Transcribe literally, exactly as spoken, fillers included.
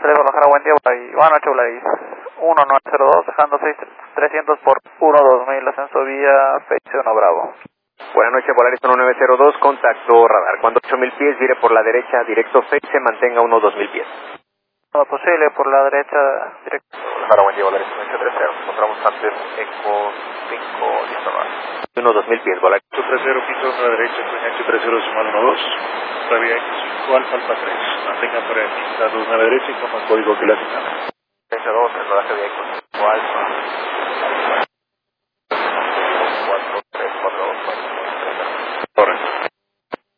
Teléfono Jara, buen día, Volari. Buenas noches, Volari. uno nueve cero dos, dejando seis trescientos por uno dos mil, ascenso vía Fecha uno Bravo. Buenas noches, Volaris uno nueve cero dos, contacto radar. Cuando ocho mil pies, vire por la derecha, directo Fecha, mantenga unos dos mil pies. Lo posible, por la derecha, directo. Para buen día, Volaris ocho tres cero, encontramos antes Eco cinco, listo, unos dos mil pies, Volaris. ocho tres cero, piso a la derecha, ocho tres cero, sumal uno dos, Travía X cinco, Alfa, Alfa tres, mantenga para pista dos nueve derecha y toma el código que le asignamos. tres dos, el rodaje de Eco cinco, Alfa.